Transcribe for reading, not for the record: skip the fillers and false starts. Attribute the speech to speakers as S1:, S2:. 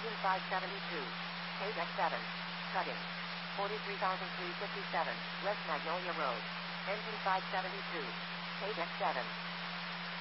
S1: Engine 572. Page X7. Cutting. 43,357. West Magnolia Road. Engine 572. Page X7.